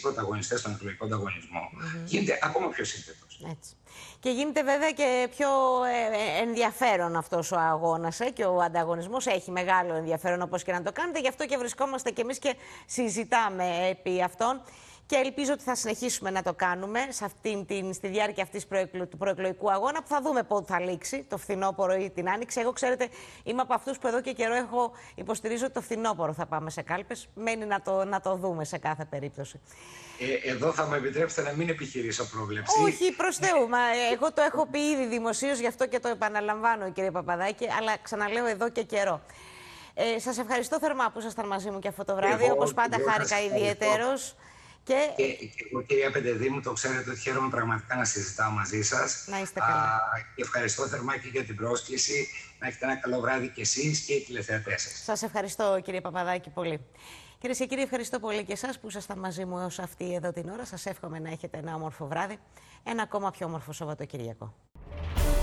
πρωταγωνιστές στον εκλογικό ανταγωνισμό, γίνεται ακόμα πιο σύνθετος. Έτσι. Και γίνεται βέβαια και πιο ενδιαφέρον αυτός ο αγώνας και ο ανταγωνισμός έχει μεγάλο ενδιαφέρον όπως και να το κάνετε. Γι' αυτό και βρισκόμαστε κι εμείς και συζητάμε επί αυτών. Και ελπίζω ότι θα συνεχίσουμε να το κάνουμε στη διάρκεια αυτής του προεκλογικού αγώνα, που θα δούμε πότε θα λήξει, το φθινόπωρο ή την άνοιξη. Εγώ, ξέρετε, είμαι από αυτούς που εδώ και καιρό υποστηρίζω ότι το φθινόπωρο θα πάμε σε κάλπες. Μένει να το δούμε σε κάθε περίπτωση. Εδώ θα μου επιτρέψετε να μην επιχειρήσω πρόβλεψη. Όχι, προς Θεού. Εγώ το έχω πει ήδη δημοσίως, γι' αυτό και το επαναλαμβάνω, κύριε Παπαδάκη, αλλά ξαναλέω εδώ και καιρό. Σας ευχαριστώ θερμά που ήσασταν μαζί μου και αυτό το βράδυ. Όπως πάντα, χάρηκα ιδιαιτέρως. Και εγώ, κυρία Πεντεδήμου, το ξέρετε ότι χαίρομαι πραγματικά να συζητάω μαζί σας. Να είστε καλά. Και ευχαριστώ θερμά και για την πρόσκληση. Να έχετε ένα καλό βράδυ και εσείς και οι τηλεθεατές σας. Σας ευχαριστώ, κύριε Παπαδάκη, πολύ. Κυρίες και κύριοι, ευχαριστώ πολύ και εσάς που ήσασταν μαζί μου έως αυτή εδώ την ώρα. Σας εύχομαι να έχετε ένα όμορφο βράδυ, ένα ακόμα πιο όμορφο Σαββατοκύριακο.